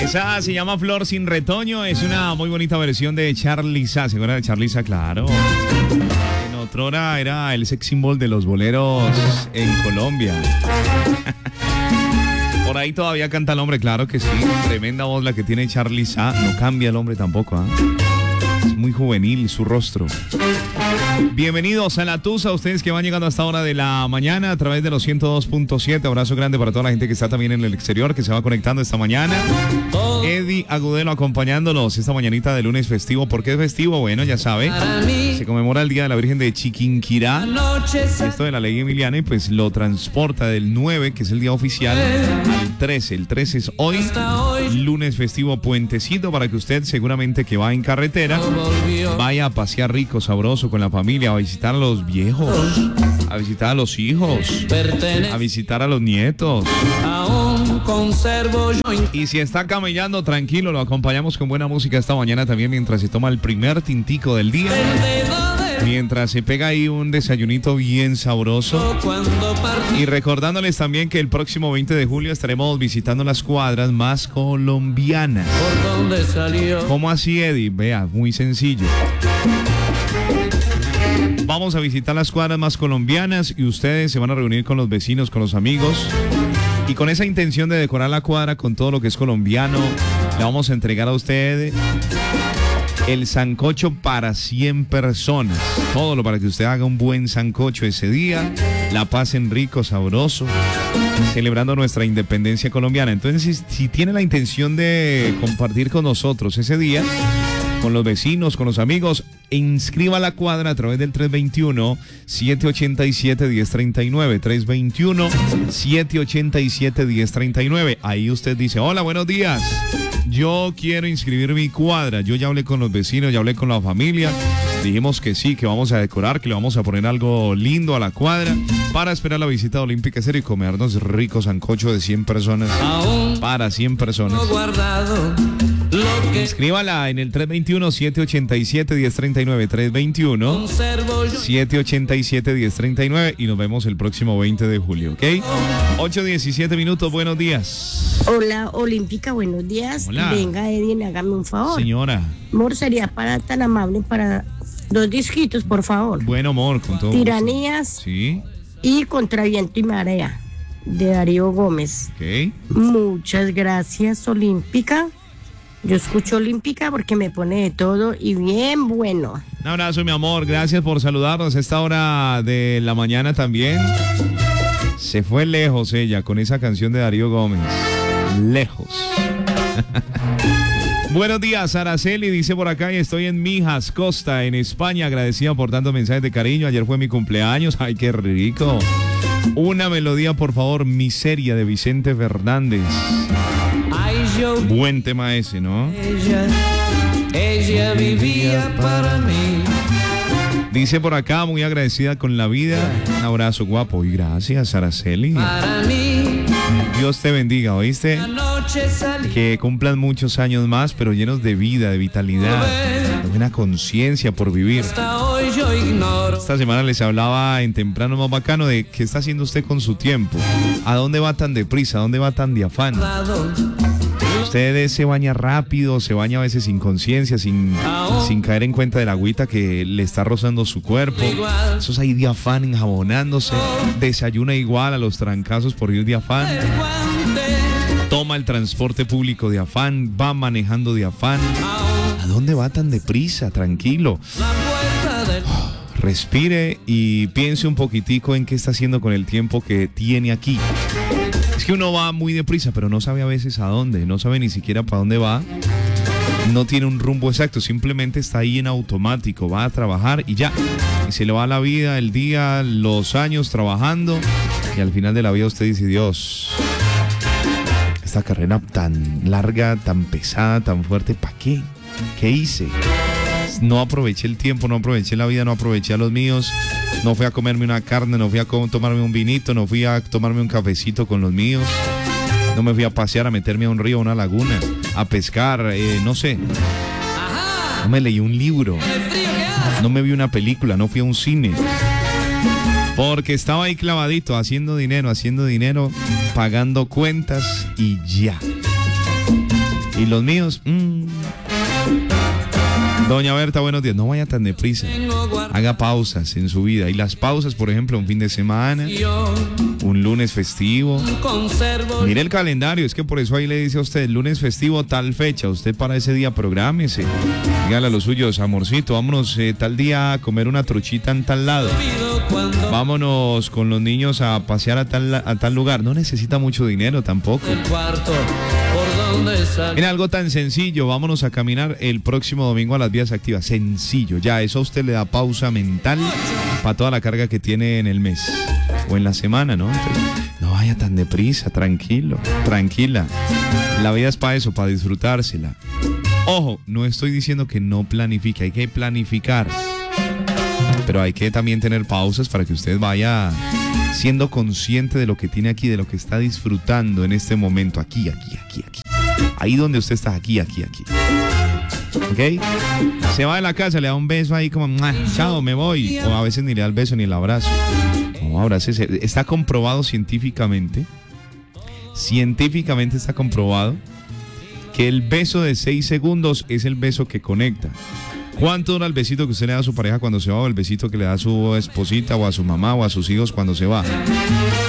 Esa se llama Flor sin retoño, es una muy bonita versión de Charliza. ¿Se acuerdan de Charliza? Claro. En otrora era el sex symbol de los boleros en Colombia. Por ahí todavía canta el hombre, claro que sí. Tremenda voz la que tiene Charliza. No cambia el hombre tampoco, ¿ah? Es muy juvenil su rostro. Bienvenidos a La Tusa, ustedes que van llegando a esta hora de la mañana a través de los 102.7. Abrazo grande para toda la gente que está también en el exterior, que se va conectando esta mañana. Eddie Agudelo acompañándolos esta mañanita de lunes festivo. ¿Por qué es festivo? Bueno, ya sabe, se conmemora el Día de la Virgen de Chiquinquirá. Esto de la ley emiliana y pues lo transporta del 9, que es el día oficial, al 13. El 13 es hoy, lunes festivo, puentecito, para que usted seguramente que va en carretera vaya a pasear rico, sabroso con la familia, a visitar a los viejos, a visitar a los hijos, a visitar a los nietos. Y si está camellando, tranquilo, lo acompañamos con buena música esta mañana también mientras se toma el primer tintico del día, mientras se pega ahí un desayunito bien sabroso. Y recordándoles también que el próximo 20 de julio estaremos visitando las cuadras más colombianas. ¿Cómo así, Eddie? Vea, muy sencillo. Vamos a visitar las cuadras más colombianas y ustedes se van a reunir con los vecinos, con los amigos. Y con esa intención de decorar la cuadra con todo lo que es colombiano, le vamos a entregar a usted el sancocho para 100 personas. Todo lo para que usted haga un buen sancocho ese día, la pasen rico, sabroso, celebrando nuestra independencia colombiana. Entonces, si tiene la intención de compartir con nosotros ese día, con los vecinos, con los amigos, inscriba la cuadra a través del 321-787-1039. 321-787-1039. Ahí usted dice: hola, buenos días. Yo quiero inscribir mi cuadra. Yo ya hablé con los vecinos, ya hablé con la familia. Dijimos que sí, que vamos a decorar, que le vamos a poner algo lindo a la cuadra para esperar la visita de Olímpica Estéreo y comernos rico sancocho de 100 personas. Para 100 personas. Inscríbala en el 321-787-1039. 321-787-1039 y nos vemos el próximo 20 de julio, ¿ok? 8:17 minutos, buenos días. Hola, Olímpica, buenos días. Hola. Venga, Edwin, hágame un favor. Señora. Amor, sería tan amable para 2 disquitos, por favor. Bueno, amor, con todo Tiranías. gusto. Sí. Y Contra Viento y Marea, de Darío Gómez. Ok. Muchas gracias, Olímpica. Yo escucho Olímpica porque me pone de todo y bien bueno. Un abrazo, mi amor. Gracias por saludarnos a esta hora de la mañana también. Se fue lejos ella con esa canción de Darío Gómez. Lejos. Buenos días, Araceli dice por acá: y estoy en Mijas, Costa, en España, agradecida por tantos mensajes de cariño. Ayer fue mi cumpleaños. Ay, qué rico. Una melodía, por favor, Miseria, de Vicente Fernández. Buen tema ese, ¿no? Ella vivía para mí. Dice por acá: muy agradecida con la vida. Un abrazo, guapo. Y gracias, Araceli. Para mí. Dios te bendiga, ¿oíste? Que cumplan muchos años más, pero llenos de vida, de vitalidad, de buena conciencia por vivir. Esta semana les hablaba en Temprano Más Bacano de qué está haciendo usted con su tiempo. ¿A dónde va tan deprisa? ¿A dónde va tan de afán? Usted se baña rápido, se baña a veces sin conciencia, sin caer en cuenta de la agüita que le está rozando su cuerpo. Esos ahí de afán enjabonándose. Desayuna igual a los trancazos por ir de afán. Toma el transporte público de afán, va manejando de afán. ¿A dónde va tan deprisa? Tranquilo. Respire y piense un poquitico en qué está haciendo con el tiempo que tiene aquí. Es que uno va muy deprisa, pero no sabe a veces a dónde, no sabe ni siquiera para dónde va. No tiene un rumbo exacto, simplemente está ahí en automático, va a trabajar y ya. Y se le va la vida, el día, los años trabajando y al final de la vida usted dice: Dios, esta carrera tan larga, tan pesada, tan fuerte, ¿para qué? ¿Qué hice? No aproveché el tiempo, no aproveché la vida, no aproveché a los míos. No fui a comerme una carne, no fui a tomarme un vinito, no fui a tomarme un cafecito con los míos. No me fui a pasear, a meterme a un río, a una laguna, a pescar, no sé. No me leí un libro, no me vi una película, no fui a un cine. Porque estaba ahí clavadito, haciendo dinero, pagando cuentas y ya. Y los míos, Doña Berta, buenos días. No vaya tan deprisa. Haga pausas en su vida. Y las pausas, por ejemplo, un fin de semana, un lunes festivo. Mire el calendario, es que por eso ahí le dice a usted, lunes festivo, tal fecha. Usted para ese día prográmese. Dígale a los suyos, amorcito, vámonos tal día a comer una truchita en tal lado. Vámonos con los niños a pasear a tal lugar. No necesita mucho dinero tampoco. Mira, algo tan sencillo, vámonos a caminar el próximo domingo a las vías activas. Sencillo, ya, eso a usted le da pausa mental para toda la carga que tiene en el mes o en la semana, ¿no? Entonces, no vaya tan deprisa, tranquilo, tranquila. La vida es para eso, para disfrutársela. Ojo, no estoy diciendo que no planifique, hay que planificar. Pero hay que también tener pausas para que usted vaya siendo consciente de lo que tiene aquí, de lo que está disfrutando en este momento, aquí. Ahí donde usted está, aquí. ¿Ok? Se va de la casa, le da un beso ahí como, chao, me voy. O a veces ni le da el beso ni el abrazo. No, abrácese. Está comprobado científicamente está comprobado que el beso de 6 segundos es el beso que conecta. ¿Cuánto dura el besito que usted le da a su pareja cuando se va o el besito que le da a su esposita o a su mamá o a sus hijos cuando se va?